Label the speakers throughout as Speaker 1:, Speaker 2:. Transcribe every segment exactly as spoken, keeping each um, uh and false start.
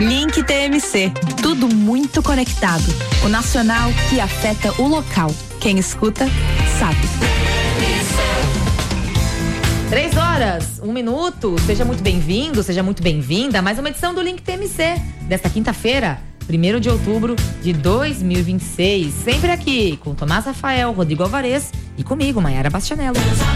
Speaker 1: Link T M C, tudo muito conectado. O nacional que afeta o local. Quem escuta, sabe.
Speaker 2: Três horas, um minuto. Seja muito bem-vindo, seja muito bem-vinda a mais uma edição do Link T M C desta quinta-feira, primeiro de outubro de dois mil e vinte e seis. Sempre aqui com Tomás Rafael, Rodrigo Alvarez e comigo, Maiara Bastianello.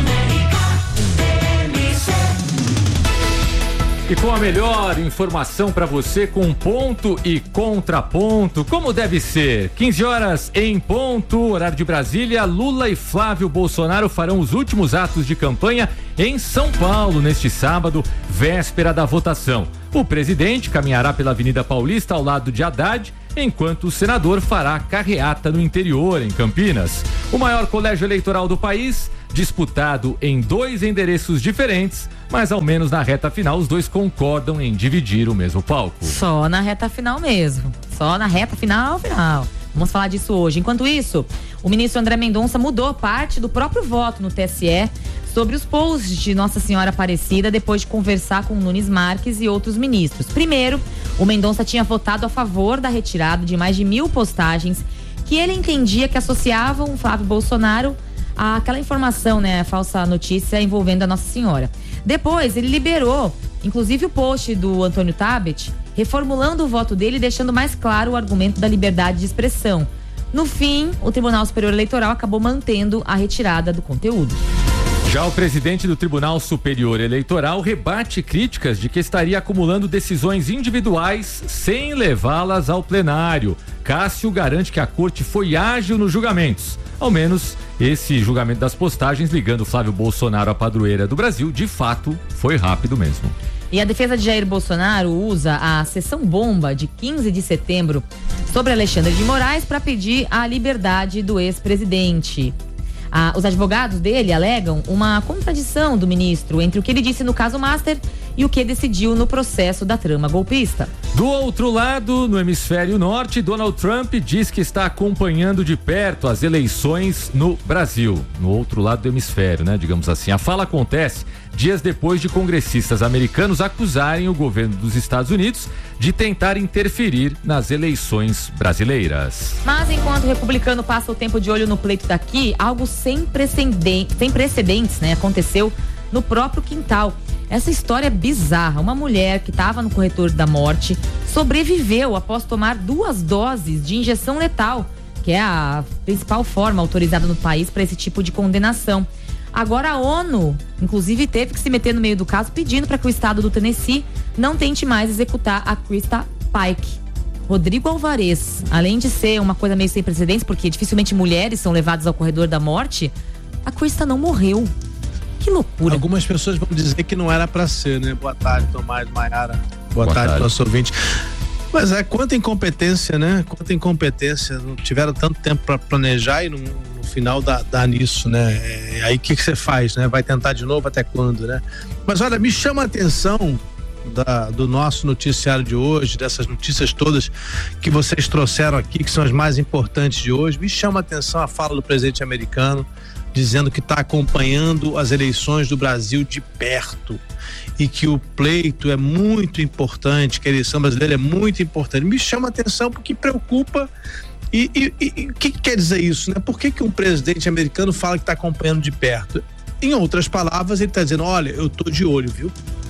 Speaker 3: E com a melhor informação para você, com ponto e contraponto, como deve ser. quinze horas em ponto, horário de Brasília. Lula e Flávio Bolsonaro farão os últimos atos de campanha em São Paulo neste sábado, véspera da votação. O presidente caminhará pela Avenida Paulista ao lado de Haddad, enquanto o senador fará carreata no interior, em Campinas. O maior colégio eleitoral do país, disputado em dois endereços diferentes, mas ao menos na reta final os dois concordam em dividir o mesmo palco.
Speaker 2: Só na reta final mesmo, só na reta final, final. Vamos falar disso hoje. Enquanto isso, o ministro André Mendonça mudou parte do próprio voto no T S E sobre os posts de Nossa Senhora Aparecida depois de conversar com Nunes Marques e outros ministros. Primeiro, o Mendonça tinha votado a favor da retirada de mais de mil postagens que ele entendia que associavam o Flávio Bolsonaro àquela informação, né, a falsa notícia envolvendo a Nossa Senhora. Depois, ele liberou, inclusive, o post do Antônio Tabet, reformulando o voto dele e deixando mais claro o argumento da liberdade de expressão. No fim, o Tribunal Superior Eleitoral acabou mantendo a retirada do conteúdo.
Speaker 3: Já o presidente do Tribunal Superior Eleitoral rebate críticas de que estaria acumulando decisões individuais sem levá-las ao plenário. Cássio garante que a corte foi ágil nos julgamentos. Ao menos, esse julgamento das postagens ligando Flávio Bolsonaro à padroeira do Brasil, de fato, foi rápido mesmo.
Speaker 2: E a defesa de Jair Bolsonaro usa a sessão bomba de quinze de setembro sobre Alexandre de Moraes para pedir a liberdade do ex-presidente. Ah, os advogados dele alegam uma contradição do ministro entre o que ele disse no caso Master e o que decidiu no processo da trama golpista.
Speaker 3: Do outro lado, no hemisfério norte, Donald Trump diz que está acompanhando de perto as eleições no Brasil. No outro lado do hemisfério, né? Digamos assim. A fala acontece dias depois de congressistas americanos acusarem o governo dos Estados Unidos de tentar interferir nas eleições brasileiras.
Speaker 2: Mas enquanto o republicano passa o tempo de olho no pleito daqui, algo sem precedentes, sem precedentes, né, aconteceu no próprio quintal. Essa história é bizarra. Uma mulher que estava no corredor da morte sobreviveu após tomar duas doses de injeção letal, que é a principal forma autorizada no país para esse tipo de condenação. Agora a ONU, inclusive, teve que se meter no meio do caso, pedindo para que o estado do Tennessee não tente mais executar a Krista Pike. Rodrigo Alvarez, além de ser uma coisa meio sem precedentes, porque dificilmente mulheres são levadas ao corredor da morte, a Krista não morreu. Que loucura.
Speaker 4: Algumas pessoas vão dizer que não era pra ser, né? Boa tarde, Tomás, Maiara. Boa, Boa tarde, tarde, nosso ouvinte. Mas é quanta incompetência, né? Quanta incompetência. Não tiveram tanto tempo pra planejar e no, no final dá, dá nisso, né? É, aí o que que você faz, né? Vai tentar de novo até quando, né? Mas olha, me chama a atenção da, do nosso noticiário de hoje, dessas notícias todas que vocês trouxeram aqui, que são as mais importantes de hoje. Me chama a atenção a fala do presidente americano, dizendo que está acompanhando as eleições do Brasil de perto e que o pleito é muito importante, que a eleição brasileira é muito importante. Me chama a atenção porque preocupa. E o que, que quer dizer isso, né? Por que, que um presidente americano fala que está acompanhando de perto? Em outras palavras, ele está dizendo: olha, eu tô de olho, viu?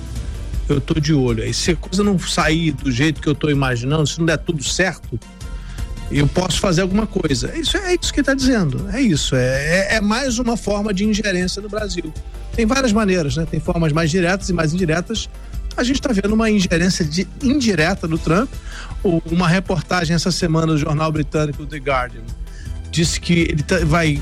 Speaker 4: Eu tô de olho. Aí se a coisa não sair do jeito que eu tô imaginando, se não der tudo certo, eu posso fazer alguma coisa. Isso é isso que ele está dizendo. É isso. É, é, é mais uma forma de ingerência no Brasil. Tem várias maneiras, né? Tem formas mais diretas e mais indiretas. A gente está vendo uma ingerência de, indireta do Trump. Uma reportagem essa semana do jornal britânico The Guardian disse que ele tá, vai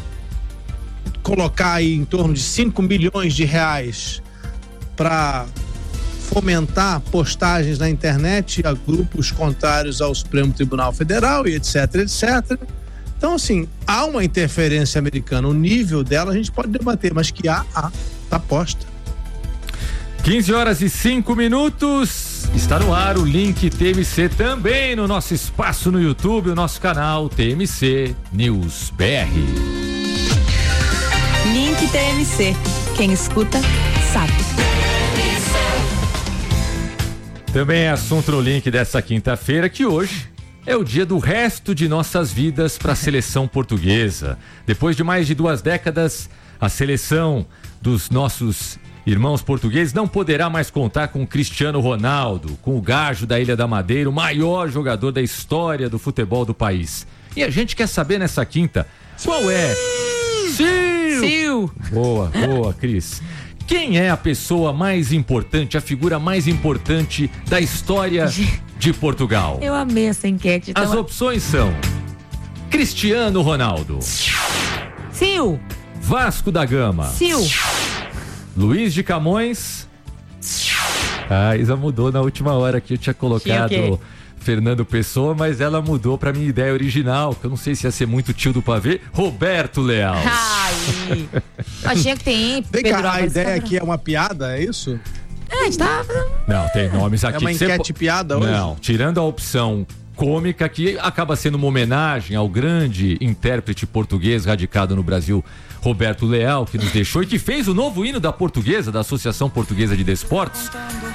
Speaker 4: colocar aí em torno de cinco milhões de reais para fomentar postagens na internet a grupos contrários ao Supremo Tribunal Federal e etc, etcétera. Então, assim, há uma interferência americana. O nível dela a gente pode debater, mas que há, há, tá posta.
Speaker 3: quinze horas e cinco minutos. Está no ar o Link T M C, também no nosso espaço no YouTube, o nosso canal T M C News B R.
Speaker 1: Link T M C. Quem escuta, sabe.
Speaker 3: Também é assunto no link dessa quinta-feira, que hoje é o dia do resto de nossas vidas para a seleção portuguesa. Depois de mais de duas décadas, a seleção dos nossos irmãos portugueses não poderá mais contar com o Cristiano Ronaldo, com o gajo da Ilha da Madeira, o maior jogador da história do futebol do país. E a gente quer saber nessa quinta, qual é? Sil!
Speaker 2: Sil!
Speaker 3: Boa, boa, Cris. Quem é a pessoa mais importante, a figura mais importante da história de Portugal?
Speaker 2: Eu amei essa enquete. Então...
Speaker 3: As opções são Cristiano Ronaldo,
Speaker 2: Sil!
Speaker 3: Vasco da Gama,
Speaker 2: Sil!
Speaker 3: Luiz de Camões. Ah, a Isa mudou na última hora que eu tinha colocado
Speaker 2: Tinha
Speaker 3: Fernando Pessoa, mas ela mudou pra minha ideia original, que eu não sei se ia ser muito tio do pavê, Roberto Leal.
Speaker 2: Ai, achei que tem
Speaker 4: Vem
Speaker 2: Pedro
Speaker 4: cá, a
Speaker 2: Álvares
Speaker 4: ideia
Speaker 2: Cabral.
Speaker 4: aqui é uma piada, é isso?
Speaker 2: É, a gente tá...
Speaker 3: Não, tem nomes aqui.
Speaker 4: É uma
Speaker 3: que você
Speaker 4: enquete
Speaker 3: po-
Speaker 4: piada hoje?
Speaker 3: Não, tirando a opção cômica, que acaba sendo uma homenagem ao grande intérprete português radicado no Brasil, Roberto Leal, que nos deixou e que fez o novo hino da Portuguesa, da Associação Portuguesa de Desportos.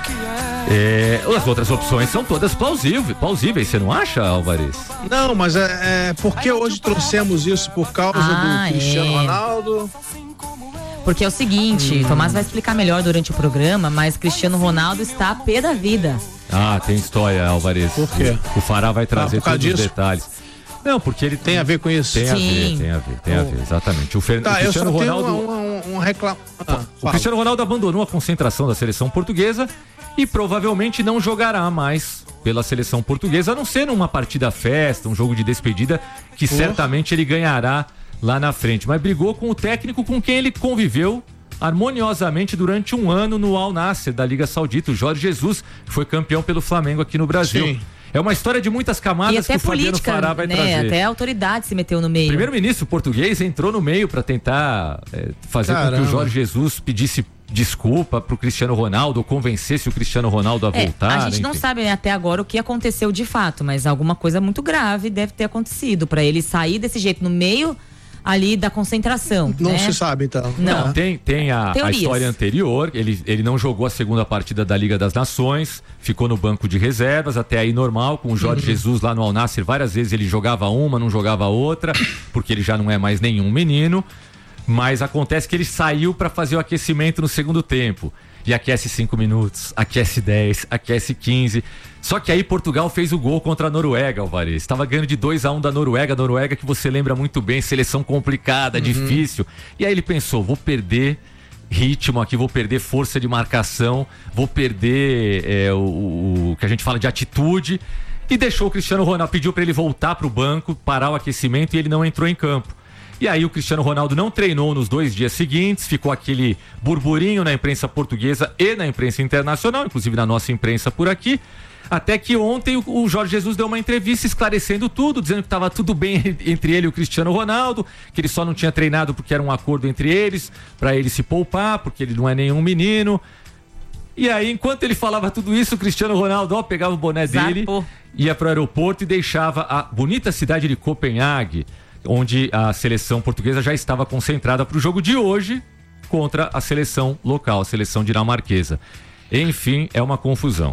Speaker 3: É, as outras opções são todas plausíveis, plausíveis, você não acha, Álvares?
Speaker 4: Não, mas é, é porque hoje trouxemos isso por causa
Speaker 2: Ah,
Speaker 4: do Cristiano
Speaker 2: é.
Speaker 4: Ronaldo.
Speaker 2: Porque é o seguinte, Tomás vai explicar melhor durante o programa, mas Cristiano Ronaldo está a pé da vida.
Speaker 3: Ah, tem história, Álvares.
Speaker 4: Por quê?
Speaker 3: O Fará vai trazer
Speaker 4: Ah, por causa
Speaker 3: todos os
Speaker 4: disso?
Speaker 3: detalhes. Não, porque ele
Speaker 4: Tem a ver com isso?
Speaker 3: Tem a ver,
Speaker 2: Sim.
Speaker 3: tem a ver, tem a ver, exatamente. O, Fer...
Speaker 4: Tá,
Speaker 3: o
Speaker 4: eu só
Speaker 3: Cristiano
Speaker 4: tenho
Speaker 3: Ronaldo.
Speaker 4: um, um, um reclamo. Ah,
Speaker 3: O
Speaker 4: fala.
Speaker 3: Cristiano Ronaldo abandonou a concentração da seleção portuguesa e provavelmente não jogará mais pela seleção portuguesa, a não ser numa partida festa, um jogo de despedida, que
Speaker 4: Porra.
Speaker 3: certamente ele ganhará lá na frente. Mas brigou com o técnico com quem ele conviveu harmoniosamente durante um ano no Al Nassr da Liga Saudita, o Jorge Jesus, que foi campeão pelo Flamengo aqui no Brasil.
Speaker 4: Sim.
Speaker 3: É uma história de muitas camadas
Speaker 2: E até
Speaker 3: que o Fabiano
Speaker 2: política,
Speaker 3: Fará vai
Speaker 2: né?
Speaker 3: trazer.
Speaker 2: Até a autoridade se meteu no meio.
Speaker 3: O primeiro-ministro português entrou no meio para tentar é, fazer com que
Speaker 4: Caramba.
Speaker 3: o Jorge Jesus pedisse desculpa pro Cristiano Ronaldo, ou convencesse o Cristiano Ronaldo a
Speaker 2: É,
Speaker 3: voltar.
Speaker 2: a gente não
Speaker 3: enfim.
Speaker 2: sabe, né, até agora o que aconteceu de fato, mas alguma coisa muito grave deve ter acontecido para ele sair desse jeito no meio ali da concentração.
Speaker 4: Não
Speaker 2: né?
Speaker 4: se sabe, então.
Speaker 2: Não.
Speaker 4: Ah.
Speaker 3: Tem, tem a, a
Speaker 2: Teorias.
Speaker 3: história anterior, ele, ele não jogou a segunda partida da Liga das Nações, ficou no banco de reservas, até aí normal, com o Jorge Jesus lá no Al Nassr, várias vezes ele jogava uma, não jogava outra, porque ele já não é mais nenhum menino, mas acontece que ele saiu para fazer o aquecimento no segundo tempo, e aquece cinco minutos, aquece dez, aquece quinze, só que aí Portugal fez o gol contra a Noruega, Alvarez, estava ganhando de dois a um da Noruega, a Noruega que você lembra muito bem, seleção complicada, difícil, e aí ele pensou, vou perder ritmo aqui, vou perder força de marcação, vou perder é, o, o que a gente fala de atitude, e deixou o Cristiano Ronaldo, pediu para ele voltar para o banco, parar o aquecimento, e ele não entrou em campo. E aí o Cristiano Ronaldo não treinou nos dois dias seguintes, ficou aquele burburinho na imprensa portuguesa e na imprensa internacional, inclusive na nossa imprensa por aqui, até que ontem o, o Jorge Jesus deu uma entrevista esclarecendo tudo, dizendo que estava tudo bem entre ele e o Cristiano Ronaldo, que ele só não tinha treinado porque era um acordo entre eles, para ele se poupar, porque ele não é nenhum menino. E aí, enquanto ele falava tudo isso, o Cristiano Ronaldo, ó, pegava o boné dele,
Speaker 2: Zarpou.
Speaker 3: ia para o aeroporto e deixava a bonita cidade de Copenhague, onde a seleção portuguesa já estava concentrada para o jogo de hoje contra a seleção local, a seleção dinamarquesa. Enfim, é uma confusão.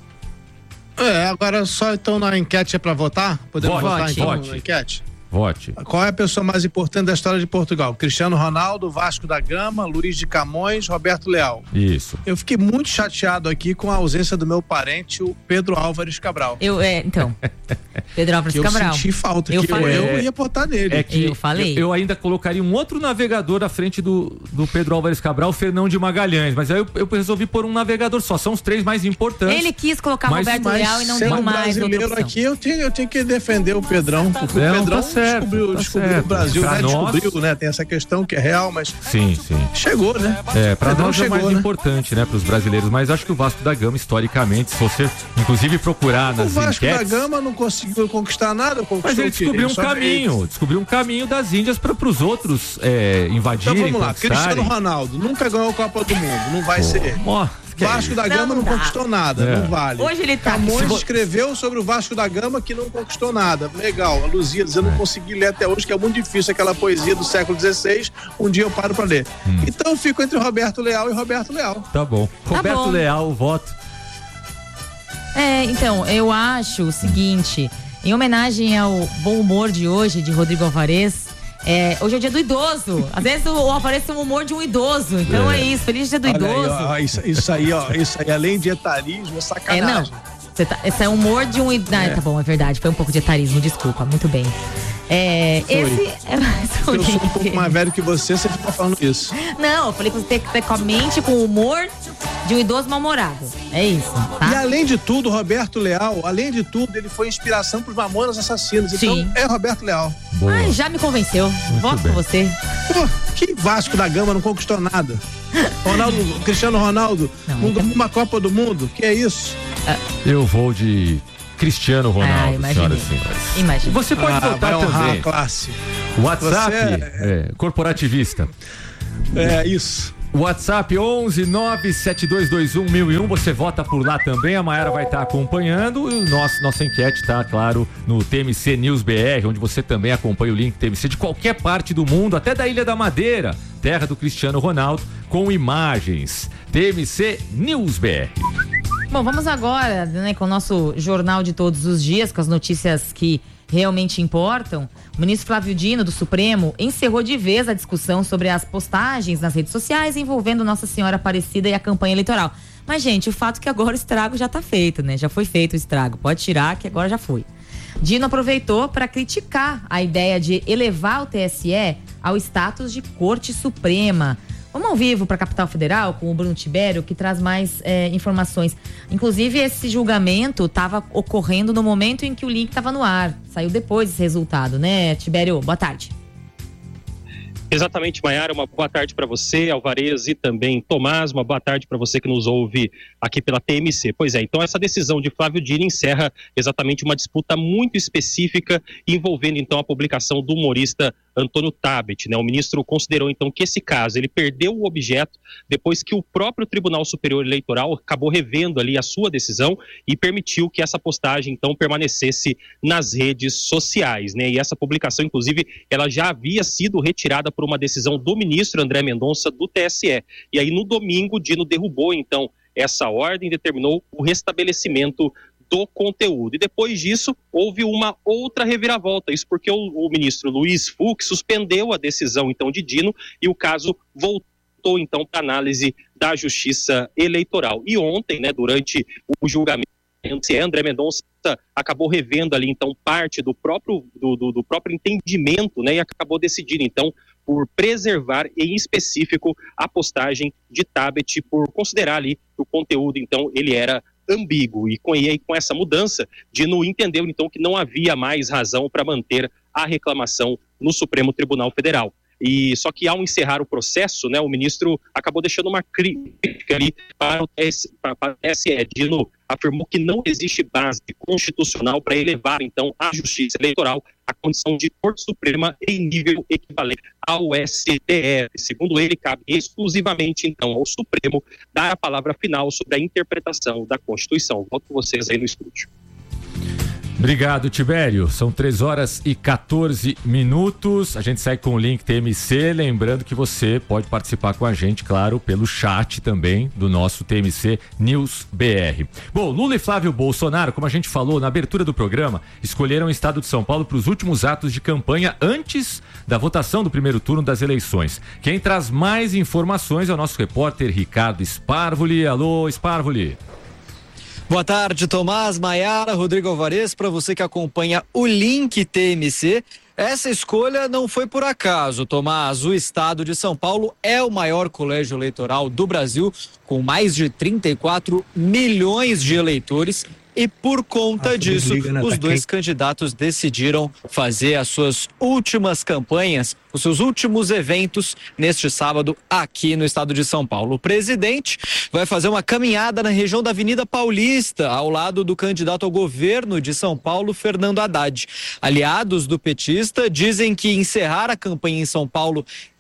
Speaker 4: É, agora só então na enquete é pra votar? Podemos
Speaker 3: Vote,
Speaker 4: votar então
Speaker 3: vote.
Speaker 4: na enquete?
Speaker 3: Vote.
Speaker 4: Qual é a pessoa mais importante da história de Portugal? Cristiano Ronaldo, Vasco da Gama, Luiz de Camões, Roberto Leal.
Speaker 3: Isso.
Speaker 4: Eu fiquei muito chateado aqui com a ausência do meu parente, o Pedro Álvares Cabral.
Speaker 2: Eu, é, então, Pedro Álvares
Speaker 4: Que eu
Speaker 2: Cabral.
Speaker 4: senti falta,
Speaker 2: Eu
Speaker 4: que
Speaker 2: falei.
Speaker 4: eu, eu ia votar nele.
Speaker 3: É que
Speaker 2: Eu falei.
Speaker 3: Eu, eu ainda colocaria um outro navegador à frente do, do Pedro Álvares Cabral, Fernão de Magalhães, mas aí eu, eu resolvi pôr um navegador só, são os três mais importantes.
Speaker 2: Ele quis colocar
Speaker 3: Mas-
Speaker 2: Roberto
Speaker 3: mas
Speaker 2: Leal e não
Speaker 4: Sendo
Speaker 2: deu mais outra
Speaker 4: brasileiro
Speaker 2: opção.
Speaker 4: aqui, eu tinha, eu tinha que defender o Pedrão, porque
Speaker 3: Não,
Speaker 4: o Pedrão
Speaker 3: tá certo,
Speaker 4: descobriu,
Speaker 3: tá
Speaker 4: descobriu
Speaker 3: certo.
Speaker 4: o Brasil,
Speaker 3: Pra
Speaker 4: né?
Speaker 3: nós-
Speaker 4: Descobriu, né? Tem essa questão que é real, mas
Speaker 3: Sim, sim.
Speaker 4: chegou, né?
Speaker 3: É, pra
Speaker 4: Pedrão
Speaker 3: nós é
Speaker 4: chegou,
Speaker 3: mais
Speaker 4: né?
Speaker 3: importante, né, pros brasileiros, mas acho que o Vasco da Gama, historicamente, se você, inclusive, procurar
Speaker 4: O
Speaker 3: nas
Speaker 4: Vasco
Speaker 3: enquetes...
Speaker 4: da Gama não conseguiu conquistar nada, conquistou
Speaker 3: Mas ele
Speaker 4: o quê?
Speaker 3: descobriu um
Speaker 4: só-
Speaker 3: caminho, descobriu um caminho das Índias para os outros é,
Speaker 4: Então
Speaker 3: invadirem,
Speaker 4: vamos lá,
Speaker 3: conquistarem.
Speaker 4: Cristiano Ronaldo nunca ganhou a Copa do Mundo, não vai ser.
Speaker 3: Ó, que é
Speaker 4: Vasco
Speaker 3: isso?
Speaker 4: da Gama
Speaker 2: Não
Speaker 4: não,
Speaker 2: dá.
Speaker 4: conquistou nada,
Speaker 3: É.
Speaker 4: não vale.
Speaker 2: Hoje ele tá-
Speaker 4: Camões
Speaker 2: Se vo-
Speaker 4: escreveu sobre o Vasco da Gama que não conquistou nada. Legal, a Luzia diz, eu não consegui ler até hoje, que é muito difícil aquela poesia do século dezesseis. Um dia eu paro pra ler.
Speaker 3: Hum.
Speaker 4: Então eu fico entre Roberto Leal e Roberto Leal.
Speaker 3: Tá bom. Roberto
Speaker 2: bom.
Speaker 3: Leal, o voto.
Speaker 2: É, então, eu acho o seguinte, em homenagem ao bom humor de hoje, de Rodrigo Alvarez, é, hoje é o dia do idoso. Às vezes o, o Alvarez tem o humor de um idoso. Então é, é isso, feliz dia do
Speaker 4: Olha
Speaker 2: idoso.
Speaker 4: Aí, ó, isso, isso aí, ó, isso aí, além de etarismo, é sacanagem.
Speaker 2: É, não. Tá, esse é humor de um... Ah, é. Tá bom, é verdade. Foi um pouco de etarismo, desculpa. Muito bem. É, esse é mais um
Speaker 4: Eu sou um pouco mais velho que você, você fica falando isso.
Speaker 2: Não, eu falei que você tem que ter com a mente, com o humor de um idoso mal-humorado. É isso, tá?
Speaker 4: E além de tudo, Roberto Leal, além de tudo, ele foi inspiração pros Mamonas Assassinos. Então,
Speaker 2: Sim.
Speaker 4: é Roberto Leal.
Speaker 2: Boa. Ai, já me convenceu. Muito Voto bem. Com você.
Speaker 4: Pô, que Vasco da Gama não conquistou nada. Ronaldo, Cristiano Ronaldo, não, não ganhou uma Copa do Mundo. Que é isso?
Speaker 3: Eu vou de Cristiano Ronaldo,
Speaker 2: ah,
Speaker 3: senhoras e senhores.
Speaker 2: Imagina.
Speaker 3: Você pode
Speaker 4: ah,
Speaker 3: votar também.
Speaker 4: A classe.
Speaker 3: WhatsApp,
Speaker 4: é...
Speaker 3: É, corporativista.
Speaker 4: É, isso.
Speaker 3: WhatsApp onze nove sete dois dois um mil e um, você vota por lá também, a Maiara vai estar acompanhando e nosso, nossa enquete tá, claro, no T M C News B R, onde você também acompanha o link T M C de qualquer parte do mundo, até da Ilha da Madeira, terra do Cristiano Ronaldo, com imagens. T M C News B R.
Speaker 2: Bom, vamos agora, né, com o nosso jornal de todos os dias, com as notícias que realmente importam. O ministro Flávio Dino, do Supremo, encerrou de vez a discussão sobre as postagens nas redes sociais envolvendo Nossa Senhora Aparecida e a campanha eleitoral. Mas, gente, o fato é que agora o estrago já está feito, né? Já foi feito o estrago. Pode tirar, que agora já foi. Dino aproveitou para criticar a ideia de elevar o T S E ao status de Corte Suprema. Vamos ao vivo para a Capital Federal com o Bruno Tibério, que traz mais é, informações. Inclusive, esse julgamento estava ocorrendo no momento em que o link estava no ar. Saiu depois desse resultado, né, Tibério? Boa tarde.
Speaker 5: Exatamente, Maiara, uma boa tarde para você, Alvarez e também Tomás, uma boa tarde para você que nos ouve aqui pela T M C. Pois é, então essa decisão de Flávio Dino encerra exatamente uma disputa muito específica envolvendo então a publicação do humorista Antônio Tabet, né? O ministro considerou então que esse caso, ele perdeu o objeto depois que o próprio Tribunal Superior Eleitoral acabou revendo ali a sua decisão e permitiu que essa postagem então permanecesse nas redes sociais, né? E essa publicação, inclusive, ela já havia sido retirada por uma decisão do ministro André Mendonça do T S E. E aí no domingo, Dino derrubou então essa ordem e determinou o restabelecimento do conteúdo. E depois disso, houve uma outra reviravolta. Isso porque o, o ministro Luiz Fux suspendeu a decisão, então, de Dino e o caso voltou, então, para análise da Justiça Eleitoral. E ontem, né, durante o julgamento, André Mendonça acabou revendo ali, então, parte do próprio, do, do, do próprio entendimento, né, e acabou decidindo, então, por preservar, em específico, a postagem de Tabet, por considerar ali que o conteúdo, então, ele era ambíguo. E com, e com essa mudança, Dino entendeu, então, que não havia mais razão para manter a reclamação no Supremo Tribunal Federal. E só que ao encerrar o processo, né, o ministro acabou deixando uma crítica ali para o T S E. Dino afirmou que não existe base constitucional para elevar, então, a Justiça Eleitoral à condição de Corte Suprema em nível equivalente ao S T F. Segundo ele, cabe exclusivamente, então, ao Supremo dar a palavra final sobre a interpretação da Constituição. Volto com vocês aí no estúdio.
Speaker 3: Obrigado, Tibério. São três horas e quatorze minutos. A gente segue com o link T M C. Lembrando que você pode participar com a gente, claro, pelo chat também do nosso T M C News B R. Bom, Lula e Flávio Bolsonaro, como a gente falou na abertura do programa, escolheram o estado de São Paulo para os últimos atos de campanha antes da votação do primeiro turno das eleições. Quem traz mais informações é o nosso repórter Ricardo Sparvoli. Alô, Sparvoli.
Speaker 6: Boa tarde, Tomás, Maiara, Rodrigo Alvarez, para você que acompanha o link T M C. Essa escolha não foi por acaso, Tomás. O estado de São Paulo é o maior colégio eleitoral do Brasil, com mais de trinta e quatro milhões de eleitores. E por conta ah, disso, liga, né? Os tá dois quente. candidatos decidiram fazer as suas últimas campanhas, os seus últimos eventos neste sábado aqui no estado de São Paulo. O presidente vai fazer uma caminhada na região da Avenida Paulista, ao lado do candidato ao governo de São Paulo, Fernando Haddad. Aliados do petista dizem que encerrar a campanha em São Paulo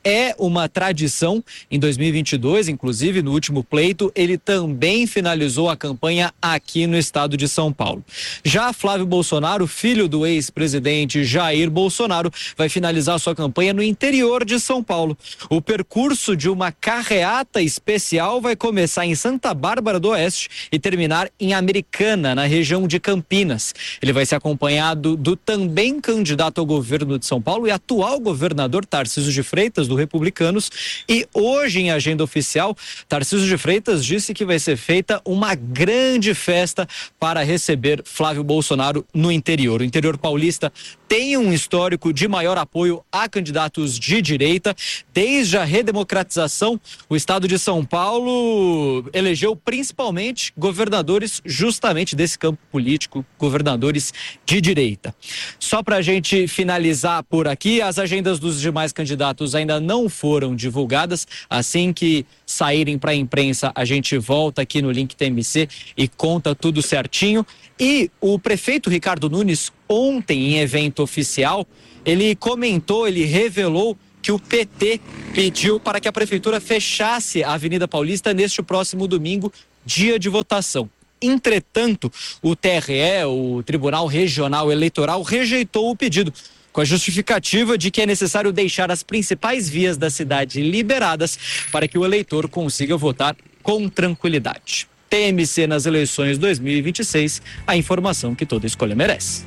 Speaker 6: é uma tradição. Em dois mil e vinte e dois, inclusive, no último pleito, ele também finalizou a campanha aqui no estado de São Paulo. Já Flávio Bolsonaro, filho do ex-presidente Jair Bolsonaro, vai finalizar sua campanha no interior de São Paulo. O percurso de uma carreata especial vai começar em Santa Bárbara do Oeste e terminar em Americana, na região de Campinas. Ele vai ser acompanhado do também candidato ao governo de São Paulo e atual governador Tarcísio de Freitas, do Republicanos. E hoje, em agenda oficial, Tarcísio de Freitas disse que vai ser feita uma grande festa para receber Flávio Bolsonaro no interior. O interior paulista tem um histórico de maior apoio a candidatos de direita. Desde a redemocratização, o estado de São Paulo elegeu principalmente governadores justamente desse campo político, governadores de direita. Só para a gente finalizar por aqui, as agendas dos demais candidatos ainda não foram divulgadas. Assim que saírem para a imprensa, a gente volta aqui no Link T M C e conta tudo certinho. E o prefeito Ricardo Nunes, ontem em evento oficial, ele comentou, ele revelou que o P T pediu para que a prefeitura fechasse a Avenida Paulista neste próximo domingo, dia de votação. Entretanto, o T R E, o Tribunal Regional Eleitoral, rejeitou o pedido, com a justificativa de que é necessário deixar as principais vias da cidade liberadas para que o eleitor consiga votar com tranquilidade. T M C nas eleições dois mil e vinte e seis, a informação que toda escolha merece.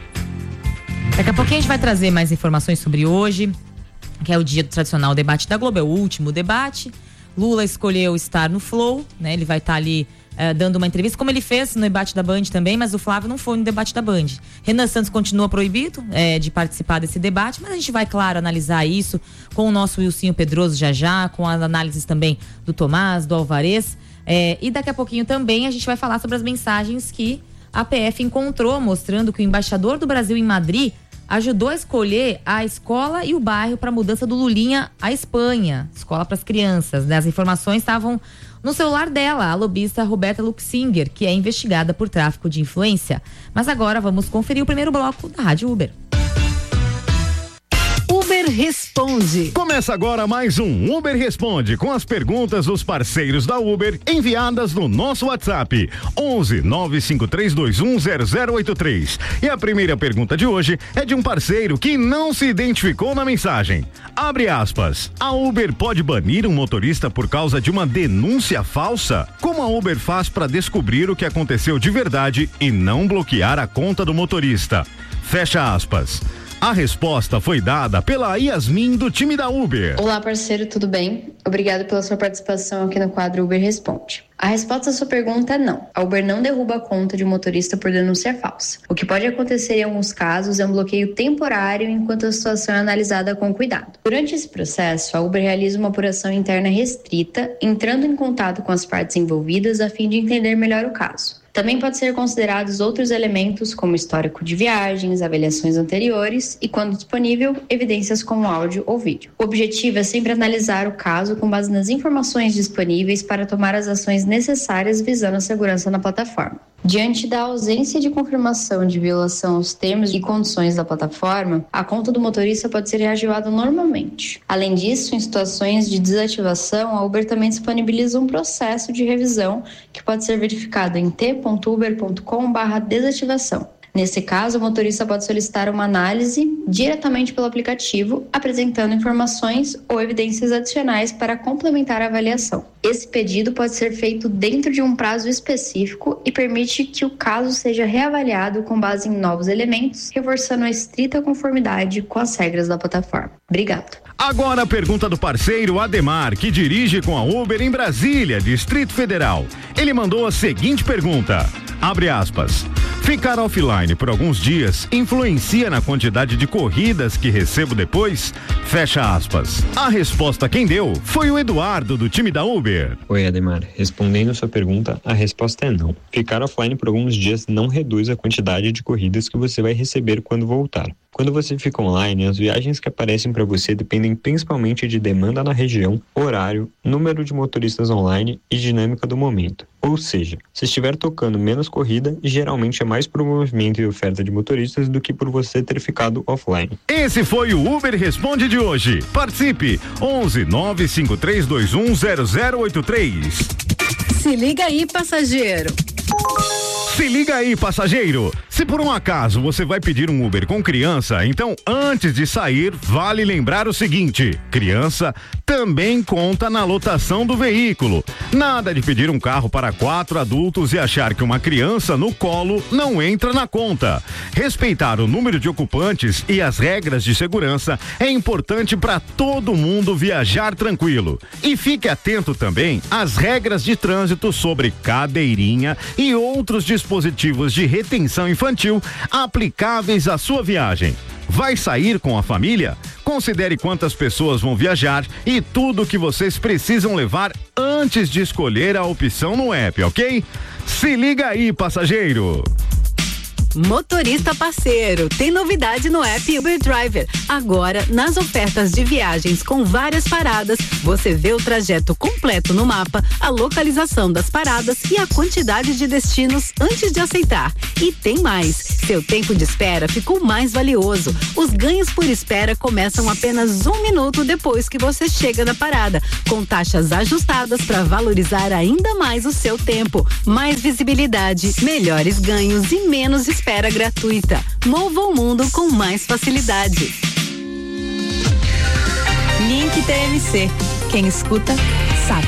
Speaker 2: Daqui a pouquinho a gente vai trazer mais informações sobre hoje, que é o dia do tradicional debate da Globo, é o último debate. Lula escolheu estar no Flow, né? Ele vai estar ali uh, dando uma entrevista, como ele fez no debate da Band também, mas o Flávio não foi no debate da Band. Renan Santos continua proibido é, de participar desse debate, mas a gente vai, claro, analisar isso com o nosso Wilsinho Pedroso já já, com as análises também do Tomás, do Alvarez. É, e daqui a pouquinho também a gente vai falar sobre as mensagens que a P F encontrou, mostrando que o embaixador do Brasil em Madrid ajudou a escolher a escola e o bairro para a mudança do Lulinha à Espanha, escola para as crianças, né? As informações estavam no celular dela, a lobista Roberta Luxinger, que é investigada por tráfico de influência. Mas agora vamos conferir o primeiro bloco da Rádio Uber.
Speaker 7: Uber Responde.
Speaker 8: Começa agora mais um Uber Responde, com as perguntas dos parceiros da Uber enviadas no nosso WhatsApp onze nove cinco três dois um zero zero oito três. E a primeira pergunta de hoje é de um parceiro que não se identificou na mensagem. Abre aspas. A Uber pode banir um motorista por causa de uma denúncia falsa? Como a Uber faz para descobrir o que aconteceu de verdade e não bloquear a conta do motorista? Fecha aspas. A resposta foi dada pela Yasmin, do time da Uber.
Speaker 9: Olá, parceiro, tudo bem? Obrigado pela sua participação aqui no quadro Uber Responde. A resposta à sua pergunta é não. A Uber não derruba a conta de um motorista por denúncia falsa. O que pode acontecer em alguns casos é um bloqueio temporário enquanto a situação é analisada com cuidado. Durante esse processo, a Uber realiza uma apuração interna restrita, entrando em contato com as partes envolvidas a fim de entender melhor o caso. Também pode ser considerados outros elementos como histórico de viagens, avaliações anteriores e, quando disponível, evidências como áudio ou vídeo. O objetivo é sempre analisar o caso com base nas informações disponíveis para tomar as ações necessárias visando a segurança na plataforma. Diante da ausência de confirmação de violação aos termos e condições da plataforma, a conta do motorista pode ser reativada normalmente. Além disso, em situações de desativação, a Uber também disponibiliza um processo de revisão que pode ser verificado em t ponto uber ponto com barra desativação. Nesse caso, o motorista pode solicitar uma análise diretamente pelo aplicativo, apresentando informações ou evidências adicionais para complementar a avaliação. Esse pedido pode ser feito dentro de um prazo específico e permite que o caso seja reavaliado com base em novos elementos, reforçando a estrita conformidade com as regras da plataforma. Obrigado.
Speaker 8: Agora a pergunta do parceiro Ademar, que dirige com a Uber em Brasília, Distrito Federal. Ele mandou a seguinte pergunta, abre aspas. Ficar offline por alguns dias influencia na quantidade de corridas que recebo depois? Fecha aspas. A resposta quem deu foi o Eduardo, do time da Uber.
Speaker 10: Oi, Ademar. Respondendo sua pergunta, a resposta é não. Ficar offline por alguns dias não reduz a quantidade de corridas que você vai receber quando voltar. Quando você fica online, as viagens que aparecem para você dependem principalmente de demanda na região, horário, número de motoristas online e dinâmica do momento. Ou seja, se estiver tocando menos corrida, geralmente é mais por movimento e oferta de motoristas do que por você ter ficado offline.
Speaker 8: Esse foi o Uber Responde de hoje. Participe! onze nove cinco três dois um zero zero oito três.
Speaker 7: Se liga aí, passageiro.
Speaker 8: Se liga aí, passageiro. Se por um acaso você vai pedir um Uber com criança, então antes de sair, vale lembrar o seguinte: criança também conta na lotação do veículo. Nada de pedir um carro para quatro adultos e achar que uma criança no colo não entra na conta. Respeitar o número de ocupantes e as regras de segurança é importante para todo mundo viajar tranquilo. E fique atento também às regras de trânsito sobre cadeirinha e outros dispositivos de retenção infantil aplicáveis à sua viagem. Vai sair com a família? Considere quantas pessoas vão viajar e tudo que vocês precisam levar antes de escolher a opção no app, ok? Se liga aí, passageiro!
Speaker 7: Motorista parceiro, tem novidade no app Uber Driver. Agora, nas ofertas de viagens com várias paradas, você vê o trajeto completo no mapa, a localização das paradas e a quantidade de destinos antes de aceitar. E tem mais, seu tempo de espera ficou mais valioso. Os ganhos por espera começam apenas um minuto depois que você chega na parada, com taxas ajustadas para valorizar ainda mais o seu tempo. Mais visibilidade, melhores ganhos e menos espera. Espera gratuita. Mova o mundo com mais facilidade.
Speaker 1: Link T M C. Quem escuta, sabe.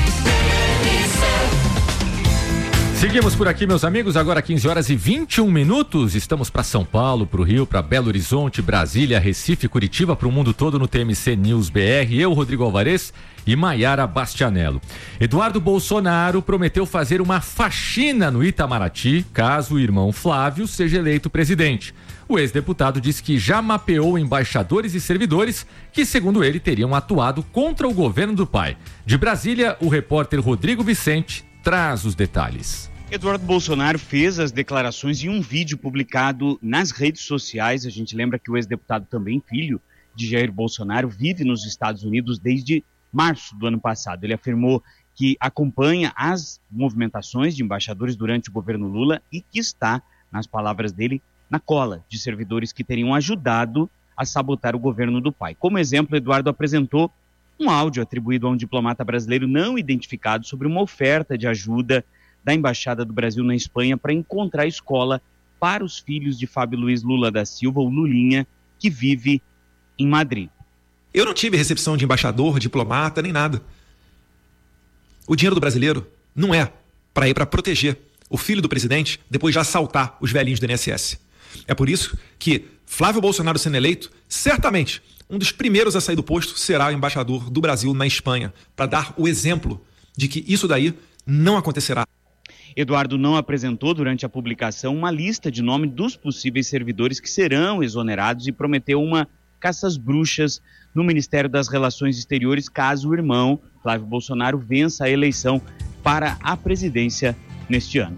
Speaker 3: Seguimos por aqui, meus amigos, agora quinze horas e vinte e um minutos. Estamos para São Paulo, para o Rio, para Belo Horizonte, Brasília, Recife, Curitiba, para o mundo todo no T M C News B R. Eu, Rodrigo Alvarez e Maiara Bastianello. Eduardo Bolsonaro prometeu fazer uma faxina no Itamaraty, caso o irmão Flávio seja eleito presidente. O ex-deputado disse que já mapeou embaixadores e servidores que, segundo ele, teriam atuado contra o governo do pai. De Brasília, o repórter Rodrigo Vicente traz os detalhes.
Speaker 11: Eduardo Bolsonaro fez as declarações em um vídeo publicado nas redes sociais. A gente lembra que o ex-deputado, também filho de Jair Bolsonaro, vive nos Estados Unidos desde março do ano passado. Ele afirmou que acompanha as movimentações de embaixadores durante o governo Lula e que está, nas palavras dele, na cola de servidores que teriam ajudado a sabotar o governo do pai. Como exemplo, Eduardo apresentou um áudio atribuído a um diplomata brasileiro não identificado sobre uma oferta de ajuda da Embaixada do Brasil na Espanha para encontrar escola para os filhos de Fábio Luiz Lula da Silva, o Lulinha, que vive em Madrid.
Speaker 12: Eu não tive recepção de embaixador, diplomata, nem nada. O dinheiro do brasileiro não é para ir para proteger o filho do presidente depois de assaltar os velhinhos do I N S S. É por isso que Flávio Bolsonaro sendo eleito, certamente um dos primeiros a sair do posto será o embaixador do Brasil na Espanha, para dar o exemplo de que isso daí não acontecerá.
Speaker 11: Eduardo não apresentou durante a publicação uma lista de nomes dos possíveis servidores que serão exonerados e prometeu uma caça às bruxas no Ministério das Relações Exteriores caso o irmão, Flávio Bolsonaro, vença a eleição para a presidência neste ano.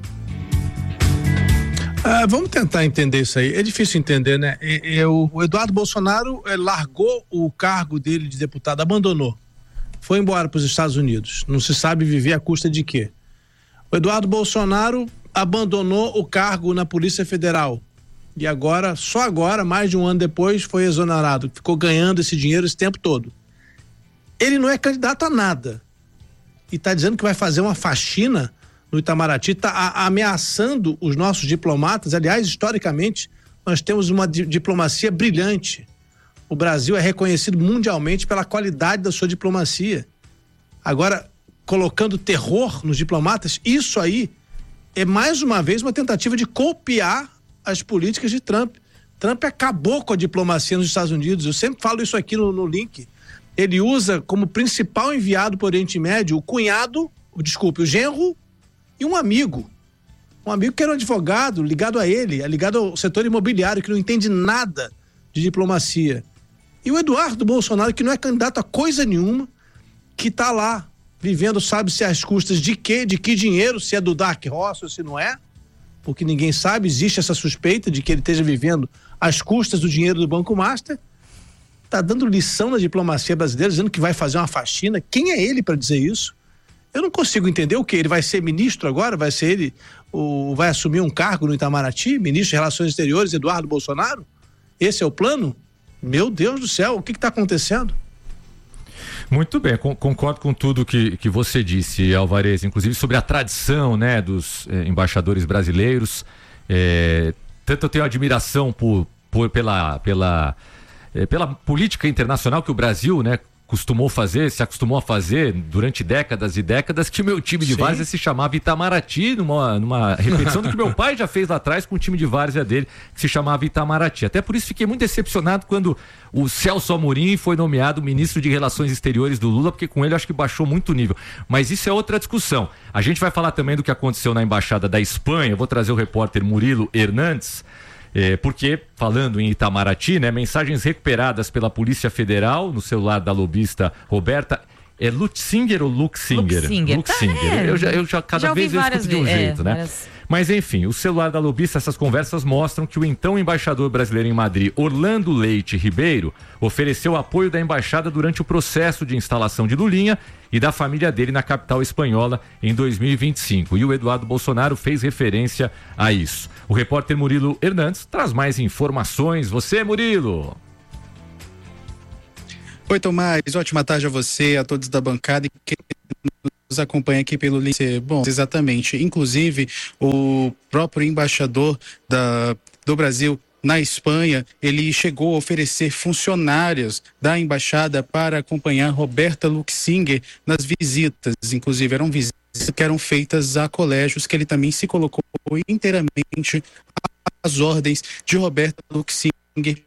Speaker 4: Ah, vamos tentar entender isso aí. É difícil entender, né? E, e, o, o Eduardo Bolsonaro eh, largou o cargo dele de deputado, abandonou. Foi embora para os Estados Unidos. Não se sabe viver à custa de quê. O Eduardo Bolsonaro abandonou o cargo na Polícia Federal. E agora, só agora, mais de um ano depois, foi exonerado. Ficou ganhando esse dinheiro esse tempo todo. Ele não é candidato a nada. E está dizendo que vai fazer uma faxina no Itamaraty, está ameaçando os nossos diplomatas. Aliás, historicamente, nós temos uma di- diplomacia brilhante. O Brasil é reconhecido mundialmente pela qualidade da sua diplomacia. Agora, colocando terror nos diplomatas, isso aí é mais uma vez uma tentativa de copiar as políticas de Trump. Trump acabou com a diplomacia nos Estados Unidos. Eu sempre falo isso aqui no, no link. Ele usa como principal enviado para o Oriente Médio o cunhado, o, desculpe, o genro e um amigo. Um amigo que era um advogado ligado a ele, ligado ao setor imobiliário, que não entende nada de diplomacia. E o Eduardo Bolsonaro, que não é candidato a coisa nenhuma, que está lá vivendo, sabe-se às custas de quê, de que dinheiro, se é do Dark Horse ou se não é, porque ninguém sabe, existe essa suspeita de que ele esteja vivendo às custas do dinheiro do Banco Master. Está dando lição na diplomacia brasileira, dizendo que vai fazer uma faxina. Quem é ele para dizer isso? Eu não consigo entender o que ele vai ser ministro agora, vai ser ele, o, vai assumir um cargo no Itamaraty, ministro de Relações Exteriores, Eduardo Bolsonaro? Esse é o plano? Meu Deus do céu, o que está acontecendo?
Speaker 3: Muito bem, concordo com tudo que, que você disse, Alvarez, inclusive sobre a tradição, né, dos eh, embaixadores brasileiros. Eh, tanto eu tenho admiração por, por, pela, pela, eh, pela política internacional que o Brasil, né, costumou fazer, se acostumou a fazer durante décadas e décadas, que o meu time de
Speaker 4: Sim.
Speaker 3: várzea se chamava Itamaraty, numa, numa repetição do que meu pai já fez lá atrás com o time de várzea dele, que se chamava Itamaraty. Até por isso fiquei muito decepcionado quando o Celso Amorim foi nomeado ministro de Relações Exteriores do Lula, porque com ele eu acho que baixou muito o nível. Mas isso é outra discussão. A gente vai falar também do que aconteceu na Embaixada da Espanha. Eu vou trazer o repórter Murilo Hernandes. É, porque, falando em Itamaraty, né, mensagens recuperadas pela Polícia Federal no celular da lobista Roberta. É Lutzinger ou Luxinger?
Speaker 2: Luxinger.
Speaker 3: Luxinger.
Speaker 2: Tá, é.
Speaker 3: eu, já, eu já cada
Speaker 2: já
Speaker 3: vez eu escuto de um
Speaker 2: vezes,
Speaker 3: jeito,
Speaker 2: é,
Speaker 3: né?
Speaker 2: várias...
Speaker 3: Mas enfim, o celular da lobista, essas conversas mostram que o então embaixador brasileiro em Madrid, Orlando Leite Ribeiro, ofereceu apoio da embaixada durante o processo de instalação de Lulinha e da família dele na capital espanhola em dois mil e vinte e cinco. E o Eduardo Bolsonaro fez referência a isso. O repórter Murilo Hernandes traz mais informações. Você, Murilo?
Speaker 13: Oi, Tomás. Ótima tarde a você, a todos da bancada e que nos acompanha aqui pelo link. Bom, exatamente. Inclusive, o próprio embaixador da, do Brasil na Espanha, ele chegou a oferecer funcionários da embaixada para acompanhar Roberta Luxinger nas visitas. Inclusive, eram visitas que eram feitas a colégios que ele também se colocou inteiramente às ordens de Roberta Luxinger.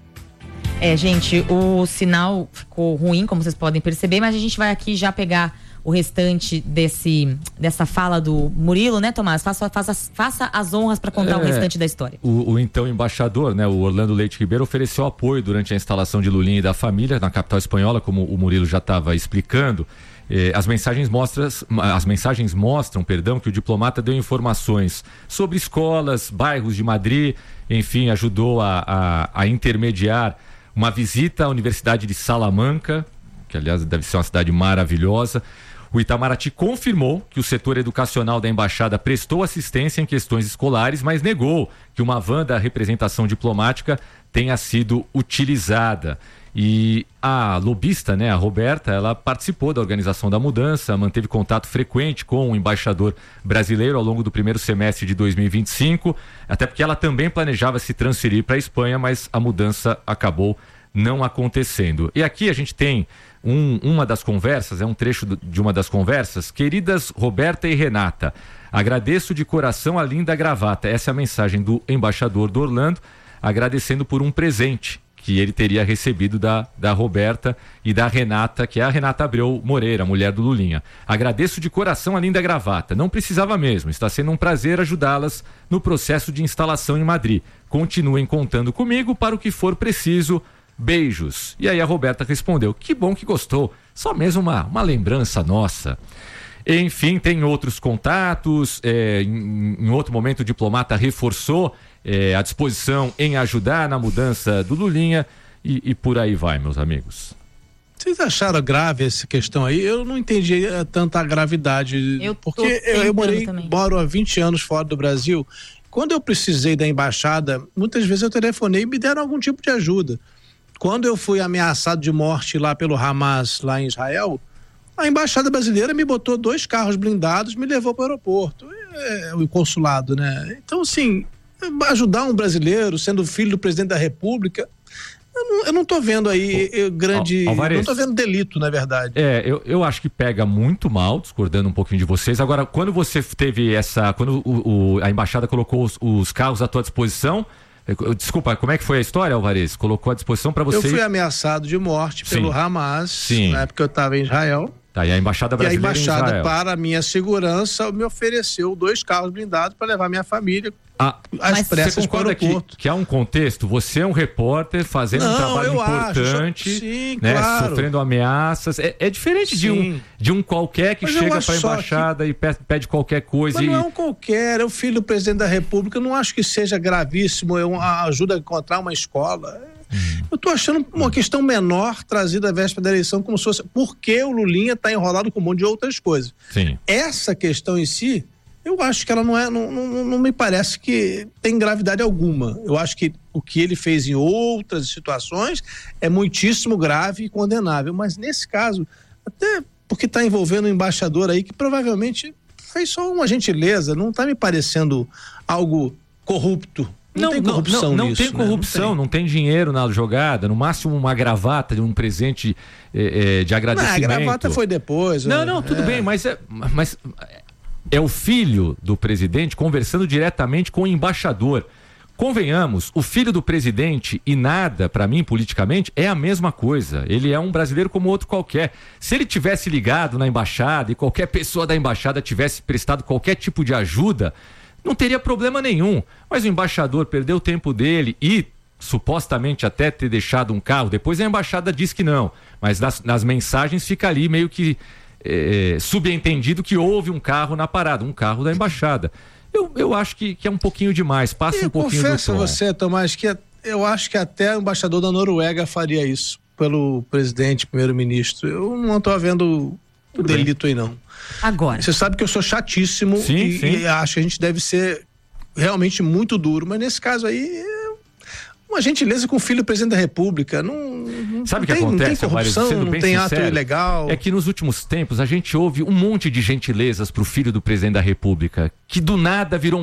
Speaker 2: É, gente, o sinal ficou ruim, como vocês podem perceber, mas a gente vai aqui já pegar o restante desse, dessa fala do Murilo, né, Tomás? Faça, faça, faça as honras para contar é, o restante da história.
Speaker 3: O, o então embaixador, né, o Orlando Leite Ribeiro, ofereceu apoio durante a instalação de Lulinha e da família na capital espanhola, como o Murilo já estava explicando. Eh, as mensagens mostram, as mensagens mostram, perdão, que o diplomata deu informações sobre escolas, bairros de Madrid, enfim, ajudou a, a, a intermediar uma visita à Universidade de Salamanca, que aliás deve ser uma cidade maravilhosa. O Itamaraty confirmou que o setor educacional da embaixada prestou assistência em questões escolares, mas negou que uma van da representação diplomática tenha sido utilizada. E a lobista, né, a Roberta, ela participou da organização da mudança, manteve contato frequente com o embaixador brasileiro ao longo do primeiro semestre de dois mil e vinte e cinco, até porque ela também planejava se transferir para a Espanha, mas a mudança acabou não acontecendo. E aqui a gente tem um, uma das conversas, é um trecho de uma das conversas. Queridas Roberta e Renata, agradeço de coração a linda gravata. Essa é a mensagem do embaixador do Orlando, agradecendo por um presente que ele teria recebido da, da Roberta e da Renata, que é a Renata Abreu Moreira, mulher do Lulinha. Agradeço de coração a linda gravata. Não precisava mesmo, está sendo um prazer ajudá-las no processo de instalação em Madrid. Continuem contando comigo para o que for preciso. Beijos. E aí a Roberta respondeu, que bom que gostou, só mesmo uma, uma lembrança nossa. Enfim, tem outros contatos, é, em, em outro momento o diplomata reforçou é, a disposição em ajudar na mudança do Lulinha e, e por aí vai, meus amigos.
Speaker 4: Vocês acharam grave essa questão aí? Eu não entendi tanta gravidade,
Speaker 2: eu
Speaker 4: porque eu, eu morei, moro há vinte anos fora do Brasil. Quando eu precisei da embaixada, muitas vezes eu telefonei e me deram algum tipo de ajuda. Quando eu fui ameaçado de morte lá pelo Hamas, lá em Israel, a embaixada brasileira me botou dois carros blindados, me levou para o aeroporto, é, o consulado, né? Então, assim, ajudar um brasileiro, sendo filho do presidente da República, eu não, eu não tô vendo aí eu, grande,
Speaker 3: Alvarez,
Speaker 4: não tô vendo delito, na verdade.
Speaker 3: É, eu, eu acho que pega muito mal, discordando um pouquinho de vocês. Agora, quando você teve essa, quando o, o, a embaixada colocou os, os carros à tua disposição, desculpa, como é que foi a história, Alvarez? Colocou à disposição para você?
Speaker 4: Eu fui ameaçado de morte
Speaker 3: Sim.
Speaker 4: pelo Hamas,
Speaker 3: Sim.
Speaker 4: na época que eu estava em Israel.
Speaker 3: Tá, e a embaixada brasileira
Speaker 4: E a embaixada,
Speaker 3: em Israel,
Speaker 4: para a minha segurança, me ofereceu dois carros blindados para levar minha família,
Speaker 3: Ah,
Speaker 4: as pressas para o aeroporto.
Speaker 3: Que, que há um contexto, você é um repórter fazendo
Speaker 4: Não,
Speaker 3: um trabalho importante,
Speaker 4: acho, sim,
Speaker 3: né,
Speaker 4: claro.
Speaker 3: sofrendo ameaças. É, é diferente de um, de um qualquer que
Speaker 4: Mas
Speaker 3: chega para a embaixada que... e pede, pede qualquer coisa.
Speaker 4: Mas
Speaker 3: e...
Speaker 4: não é um qualquer, é o filho do presidente da República. Eu não acho que seja gravíssimo, é uma ajuda a encontrar uma escola. Hum. Eu estou achando uma questão menor trazida à véspera da eleição, como se fosse porque o Lulinha está enrolado com um monte de outras coisas.
Speaker 3: Sim.
Speaker 4: Essa questão em si, eu acho que ela não é, não, não, não me parece que tem gravidade alguma. Eu acho que o que ele fez em outras situações é muitíssimo grave e condenável, mas nesse caso, até porque está envolvendo um embaixador aí que provavelmente fez só uma gentileza, não está me parecendo algo corrupto. Não, não tem corrupção
Speaker 3: não, não, não
Speaker 4: nisso,
Speaker 3: tem corrupção, né? não, tem. não tem dinheiro na jogada, no máximo uma gravata de um presente é, é, de agradecimento.
Speaker 4: Não, a gravata foi depois.
Speaker 3: Não, não, tudo é. bem, mas é, mas é o filho do presidente conversando diretamente com o embaixador. Convenhamos, o filho do presidente e nada, para mim, politicamente, é a mesma coisa. Ele é um brasileiro como outro qualquer. Se ele tivesse ligado na embaixada e qualquer pessoa da embaixada tivesse prestado qualquer tipo de ajuda, não teria problema nenhum. Mas o embaixador perdeu o tempo dele e supostamente até ter deixado um carro. Depois a embaixada diz que não. Mas nas, nas mensagens fica ali meio que é, subentendido que houve um carro na parada, um carro da embaixada. Eu, eu acho que, que é um pouquinho demais. Passa
Speaker 4: eu
Speaker 3: um pouquinho do tom.
Speaker 4: Eu confesso a você, Tomás, que eu acho que até o embaixador da Noruega faria isso pelo presidente, primeiro-ministro. Eu não estou vendo o delito aí, não.
Speaker 2: Agora.
Speaker 4: Você sabe que eu sou chatíssimo
Speaker 3: sim,
Speaker 4: e,
Speaker 3: sim.
Speaker 4: e acho que a gente deve ser realmente muito duro, mas nesse caso aí, uma gentileza com o filho do presidente da República. Não, não
Speaker 3: sabe o que
Speaker 4: tem,
Speaker 3: acontece,
Speaker 4: não tem corrupção,
Speaker 3: Mário,
Speaker 4: não
Speaker 3: bem
Speaker 4: tem
Speaker 3: sincero,
Speaker 4: ato ilegal.
Speaker 3: É que nos últimos tempos a gente ouve um monte de gentilezas pro filho do presidente da República, que do nada virou